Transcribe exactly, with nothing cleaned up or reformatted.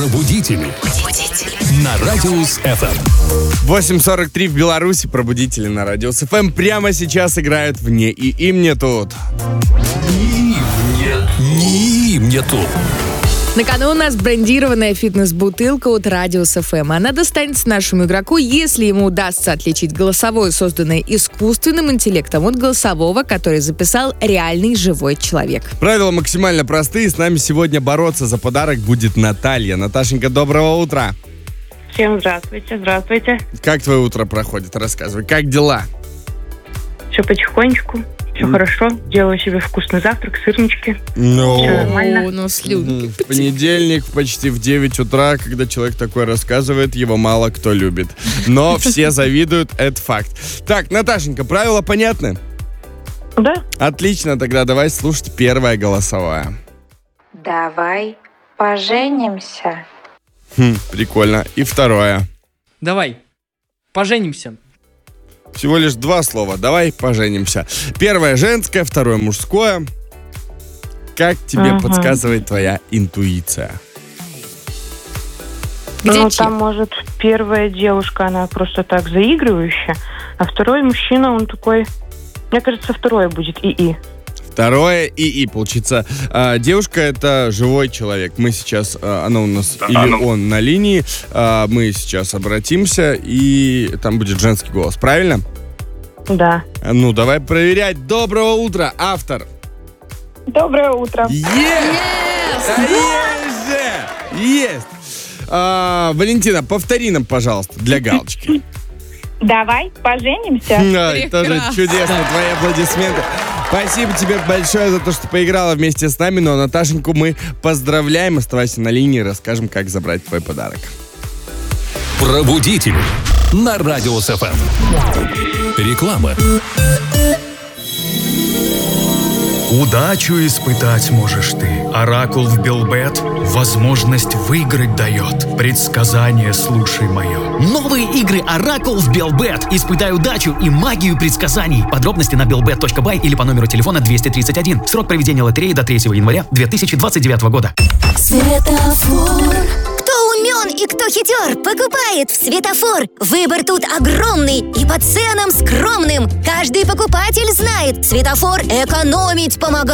Пробудители. На Радиус эф эм. восемь сорок три в Беларуси. Пробудители на Радиус эф эм прямо сейчас играют в «Не и им не тут». Не и им не тут. На кону у нас брендированная фитнес-бутылка от Радиус эф эм. Она достанется нашему игроку, если ему удастся отличить голосовое, созданное искусственным интеллектом, от голосового, который записал реальный живой человек. Правила максимально простые. С нами сегодня бороться за подарок будет Наталья. Наташенька, доброго утра. Всем здравствуйте, здравствуйте. Как твое утро проходит? Рассказывай, как дела? Все потихонечку, все хорошо. Делаю себе вкусный завтрак, сырнички. Ну, Всё нормально. О, ну, слюнки. в понедельник почти в девять утра, когда человек такое рассказывает, его мало кто любит. Но все завидуют, это факт. Так, Наташенька, правила понятны? Да? Отлично, тогда давай слушать первое голосовое. Давай поженимся. Хм, прикольно. И второе. Давай, поженимся. Всего лишь два слова. Давай поженимся. Первое женское, второе мужское. Как тебе Ага. подсказывает твоя интуиция? Где ну, чьи? там, может, первая девушка, она просто так заигрывающая, а второй мужчина, он такой... Мне кажется, второе будет ИИ. Второе ИИ. Получится, э, девушка — это живой человек. Мы сейчас, э, она у нас, или он на линии, э, мы сейчас обратимся, и там будет женский голос. Правильно? Да. А ну, давай проверять. Доброго утра, автор. Доброе утро. Есть! Да есть же! Есть! А, Валентина, повтори нам, пожалуйста, для галочки. Давай поженимся. Ой, тоже чудесно, твои аплодисменты. Спасибо тебе большое за то, что поиграла вместе с нами. Но Наташеньку мы поздравляем. Оставайся на линии, расскажем, как забрать твой подарок. Пробудители на Радиус эф эм. Реклама. Удачу испытать можешь ты. Оракул в Белбет возможность выиграть дает. Предсказание слушай мое. Новые игры Оракул в Белбет. Испытай удачу и магию предсказаний. Подробности на белбет точка бай или по номеру телефона двести тридцать один. Срок проведения лотереи до третьего января две тысячи двадцать девятого года. Светофор. Кто умен и кто хитер, покупает в Светофор. Выбор тут огромный и по ценам скромным. Каждый покупатель знает, Светофор экономить помогает.